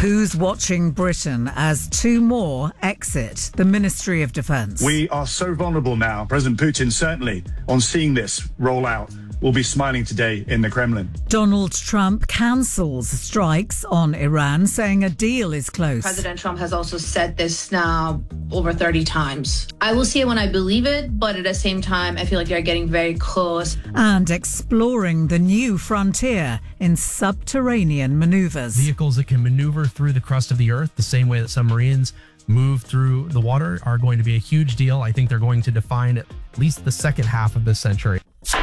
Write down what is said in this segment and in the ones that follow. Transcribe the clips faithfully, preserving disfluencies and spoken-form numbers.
Who's watching Britain as two more exit the Ministry of Defence? We are so vulnerable now. President Putin, certainly, on seeing this roll out, will be smiling today in the Kremlin. Donald Trump cancels strikes on Iran, saying a deal is close. President Trump has also said this now over thirty times. I will see it when I believe it, but at the same time, I feel like they're getting very close. And exploring the new frontier in subterranean maneuvers. Vehicles that can maneuver through the crust of the earth the same way that submarines move through the water are going to be a huge deal. I think they're going to define at least the second half of this century.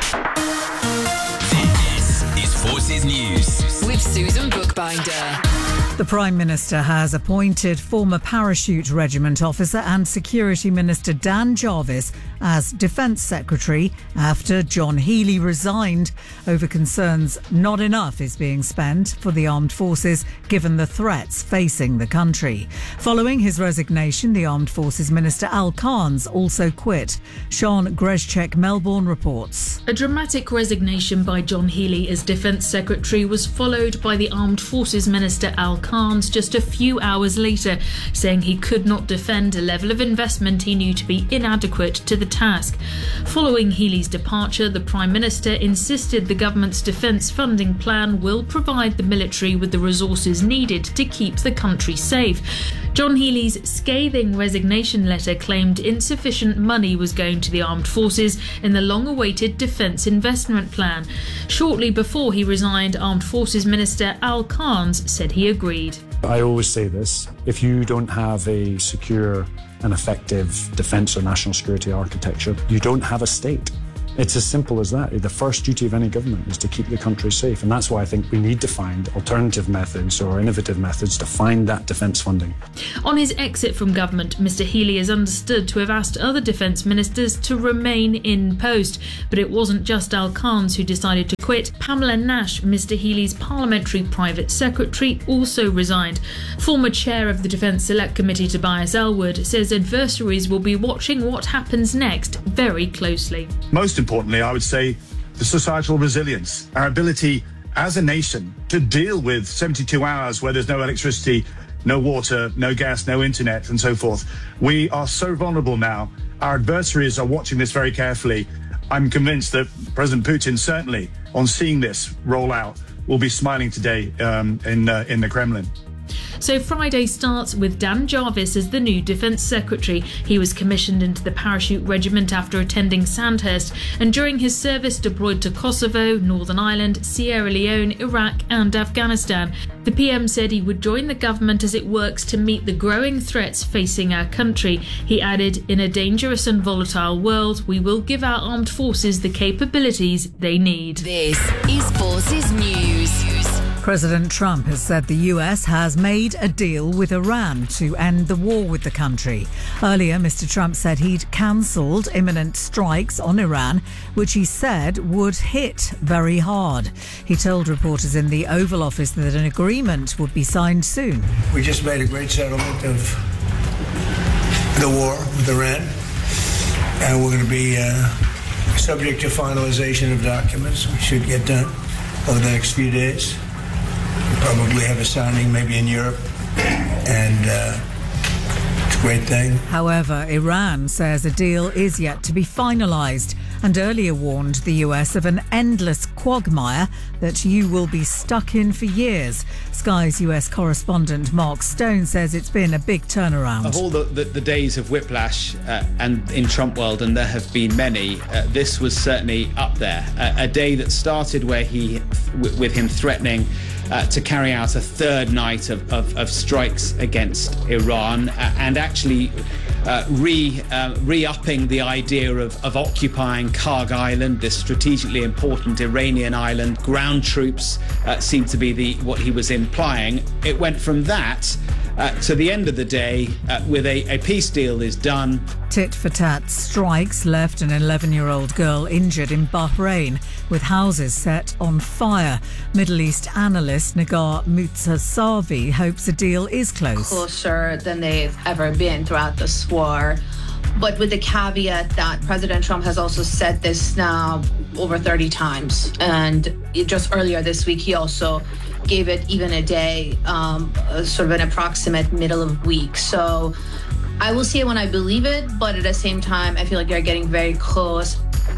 This is Forces News with Susan Bookbinder. The Prime Minister has appointed former Parachute Regiment officer and Security Minister Dan Jarvis as Defence Secretary after John Healey resigned over concerns not enough is being spent for the armed forces given the threats facing the country. Following his resignation, the Armed Forces Minister Al Carnes also quit. Sean Grezchek, Melbourne reports. A dramatic resignation by John Healey as Defence Secretary was followed by the Armed Forces Minister Al Carnes just a few hours later, saying he could not defend a level of investment he knew to be inadequate to the task. Following Healey's departure, the Prime Minister insisted the government's defence funding plan will provide the military with the resources needed to keep the country safe. John Healey's scathing resignation letter claimed insufficient money was going to the armed forces in the long-awaited defence investment plan. Shortly before he resigned, Armed Forces Minister Al Carnes said he agreed. I always say this, if you don't have a secure and effective defence or national security architecture, you don't have a state. It's as simple as that. The first duty of any government is to keep the country safe, and that's why I think we need to find alternative methods or innovative methods to find that defence funding. On his exit from government, Mr Healey is understood to have asked other defence ministers to remain in post, but it wasn't just Al Carnes who decided to quit. Pamela Nash, Mr Healey's parliamentary private secretary, also resigned. Former chair of the Defence Select Committee, Tobias Elwood, says adversaries will be watching what happens next very closely. Most importantly, I would say the societal resilience, our ability as a nation to deal with seventy-two hours where there's no electricity, no water, no gas, no internet, and so forth. We are so vulnerable now. Our adversaries are watching this very carefully. I'm convinced that President Putin, certainly, on seeing this roll out, will be smiling today um, in uh, in the Kremlin. So Friday starts with Dan Jarvis as the new Defence Secretary. He was commissioned into the Parachute Regiment after attending Sandhurst and during his service deployed to Kosovo, Northern Ireland, Sierra Leone, Iraq and Afghanistan. The P M said he would join the government as it works to meet the growing threats facing our country. He added, in a dangerous and volatile world, we will give our armed forces the capabilities they need. This is Forces News. President Trump has said the U S has made a deal with Iran to end the war with the country. Earlier, Mister Trump said he'd cancelled imminent strikes on Iran, which he said would hit very hard. He told reporters in the Oval Office that an agreement would be signed soon. We just made a great settlement of the war with Iran, and we're going to be uh, subject to finalization of documents. We should get done over the next few days. We'll probably have a signing maybe in Europe, and uh, it's a great thing. However, Iran says a deal is yet to be finalised and earlier warned the U S of an endless quagmire that you will be stuck in for years. Sky's U S correspondent Mark Stone says it's been a big turnaround. Of all the, the, the days of whiplash uh, and in Trump world, and there have been many, uh, this was certainly up there. Uh, a day that started where he, w- with him threatening Uh, to carry out a third night of, of, of strikes against Iran uh, and actually uh, re, uh, re-upping the idea of, of occupying Karg Island, this strategically important Iranian island. Ground troops uh, seemed to be the what he was implying. It went from that uh, to the end of the day uh, with a, a peace deal is done. Tit-for-tat strikes left an eleven-year-old girl injured in Bahrain with houses set on fire. Middle East analyst Nagar Mutsasavi hopes a deal is close. Closer than they've ever been throughout this war. But with the caveat that President Trump has also said this now over thirty times. And just earlier this week, he also gave it even a day, um, sort of an approximate middle of week. So I will see it when I believe it, but at the same time, I feel like they're getting very close.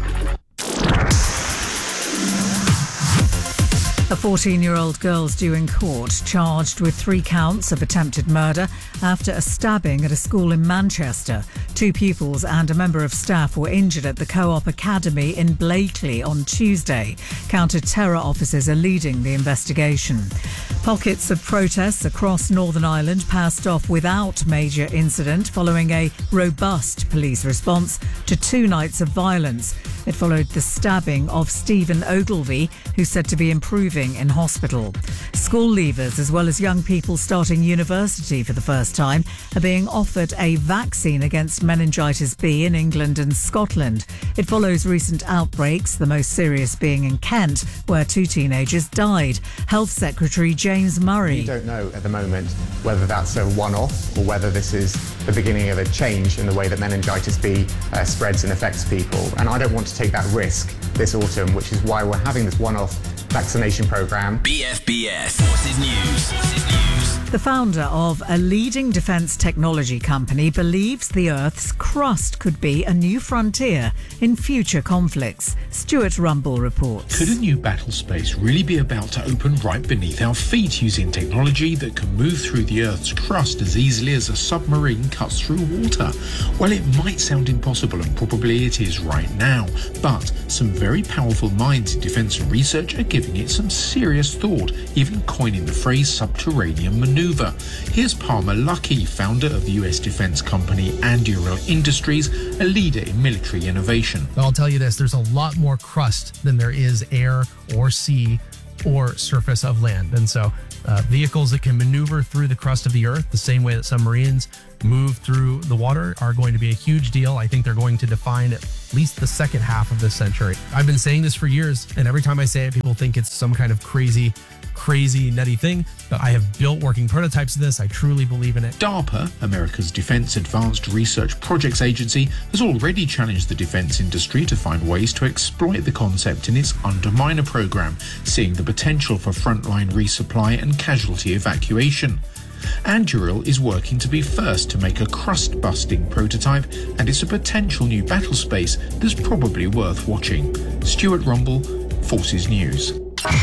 A fourteen-year-old girl's due in court, charged with three counts of attempted murder after a stabbing at a school in Manchester. Two pupils and a member of staff were injured at the Co-op Academy in Blakely on Tuesday. Counter-terror officers are leading the investigation. Pockets of protests across Northern Ireland passed off without major incident following a robust police response to two nights of violence. It followed the stabbing of Stephen Ogilvie, who's said to be improving in hospital. School leavers, as well as young people starting university for the first time, are being offered a vaccine against meningitis B in England and Scotland. It follows recent outbreaks, the most serious being in Kent, where two teenagers died. Health Secretary James Murray. We don't know at the moment whether that's a one-off or whether this is the beginning of a change in the way that meningitis B uh, spreads and affects people. And I don't want to take that risk this autumn, which is why we're having this one-off vaccination programme. B F B S Forces News. Forces News. The founder of a leading defence technology company believes the Earth's crust could be a new frontier in future conflicts. Stuart Rumble reports. Could a new battle space really be about to open right beneath our feet using technology that can move through the Earth's crust as easily as a submarine cuts through water? Well, it might sound impossible, and probably it is right now, but some very powerful minds in defence and research are giving it some serious thought, even coining the phrase subterranean manoeuvre. Here's Palmer Luckey, founder of the U S defence company Anduril Industries, a leader in military innovation. I'll tell you this, there's a lot more crust than there is air or sea or surface of land. And so uh, vehicles that can maneuver through the crust of the Earth the same way that submarines move through the water are going to be a huge deal. I think they're going to define at least the second half of this century. I've been saying this for years, and every time I say it, people think it's some kind of crazy crazy nutty thing, but I have built working prototypes of this. I truly believe in it. DARPA, America's Defense Advanced Research Projects Agency, has already challenged the defense industry to find ways to exploit the concept in its Underminer program, seeing the potential for frontline resupply and casualty evacuation. Anduril is working to be first to make a crust-busting prototype, and it's a potential new battle space that's probably worth watching. Stuart Rumble, Forces News.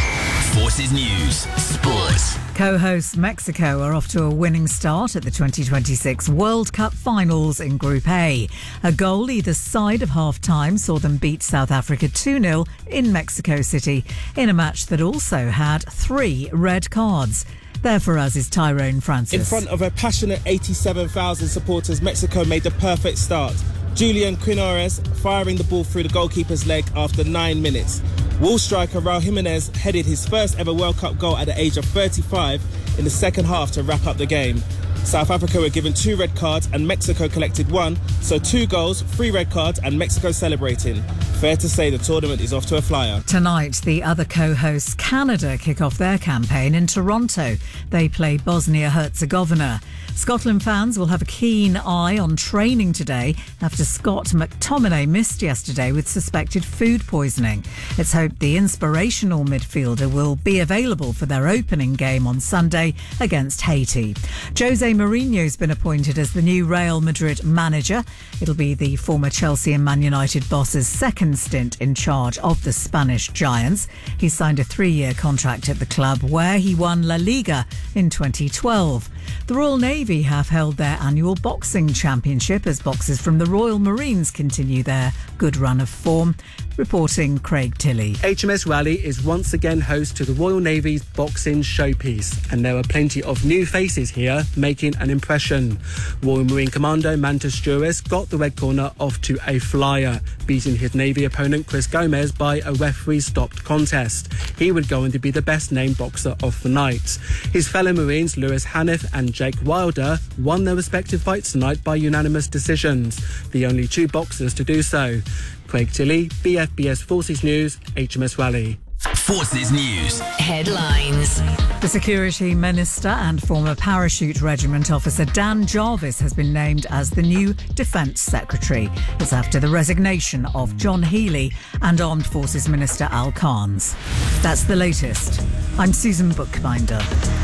Forces News. Sports. Co-hosts Mexico are off to a winning start at the twenty twenty-six World Cup finals in Group A. A goal either side of half-time saw them beat South Africa two nil in Mexico City in a match that also had three red cards. There for us is Tyrone Francis. In front of a passionate eighty-seven thousand supporters, Mexico made the perfect start. Julian Quinones firing the ball through the goalkeeper's leg after nine minutes. Wall striker Raul Jimenez headed his first ever World Cup goal at the age of thirty-five in the second half to wrap up the game. South Africa were given two red cards and Mexico collected one, so two goals, three red cards and Mexico celebrating. Fair to say the tournament is off to a flyer. Tonight, the other co-hosts, Canada, kick off their campaign in Toronto. They play Bosnia-Herzegovina. Scotland fans will have a keen eye on training today after Scott McTominay missed yesterday with suspected food poisoning. It's hoped the inspirational midfielder will be available for their opening game on Sunday against Haiti. Jose Mourinho's been appointed as the new Real Madrid manager. It'll be the former Chelsea and Man United boss's second stint in charge of the Spanish Giants. He signed a three-year contract at the club where he won La Liga in twenty twelve. The Royal Navy have held their annual boxing championship as boxers from the Royal Marines continue their good run of form. Reporting Craig Tilley. H M S Raleigh is once again host to the Royal Navy's boxing showpiece, and there are plenty of new faces here making an impression. Royal Marine Commando Mantis Juris got the red corner off to a flyer, beating his Navy opponent Chris Gomez by a referee-stopped contest. He would go on to be the best-named boxer of the night. His fellow Marines Lewis Haniff and Jake Wilder won their respective fights tonight by unanimous decisions, the only two boxers to do so. Craig Tilley, B F B S Forces News, H M S Raleigh. Forces News. Headlines. The Security Minister and former Parachute Regiment officer Dan Jarvis has been named as the new Defence Secretary. It's after the resignation of John Healey and Armed Forces Minister Al Carnes. That's the latest. I'm Susan Bookbinder.